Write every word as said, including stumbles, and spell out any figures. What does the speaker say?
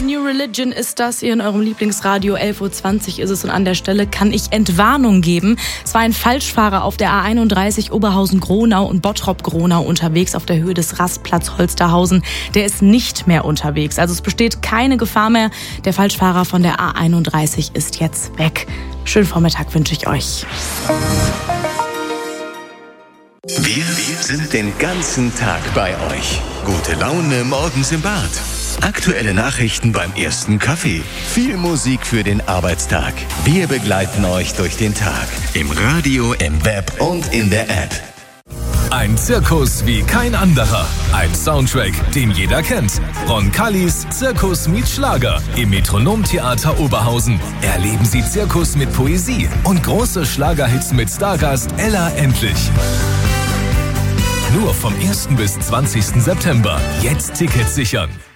New Religion ist das hier in eurem Lieblingsradio. elf Uhr zwanzig ist es und an der Stelle kann ich Entwarnung geben. Es war ein Falschfahrer auf der A einunddreißig Oberhausen-Gronau und Bottrop-Gronau unterwegs auf der Höhe des Rastplatz Holsterhausen. Der ist nicht mehr unterwegs. Also es besteht keine Gefahr mehr. Der Falschfahrer von der A einunddreißig ist jetzt weg. Schönen Vormittag wünsche ich euch. Wir sind den ganzen Tag bei euch. Gute Laune morgens im Bad. Aktuelle Nachrichten beim ersten Kaffee. Viel Musik für den Arbeitstag. Wir begleiten euch durch den Tag. Im Radio, im Web und in der App. Ein Zirkus wie kein anderer. Ein Soundtrack, den jeder kennt. Roncalis Zirkus meets Schlager im Metronomtheater Oberhausen. Erleben Sie Zirkus mit Poesie und große Schlagerhits mit Stargast Ella Endlich. Nur vom ersten bis zwanzigsten September. Jetzt Tickets sichern.